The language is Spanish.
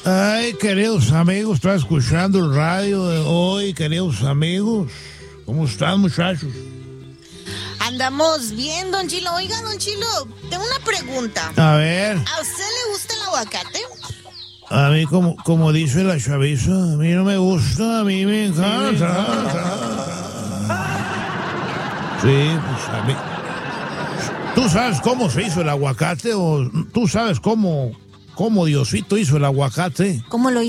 Ay, queridos amigos, estoy escuchando el radio de hoy, queridos amigos. ¿Cómo están, muchachos? Andamos bien, don Chilo. Oiga, don Chilo, tengo una pregunta. A ver. ¿A usted le gusta el aguacate? A mí, como dice la chaviza, a mí no me gusta, a mí me encanta. Sí, pues a mí. ¿Tú sabes cómo se hizo el aguacate o tú sabes cómo Diosito hizo el aguacate? ¿Cómo lo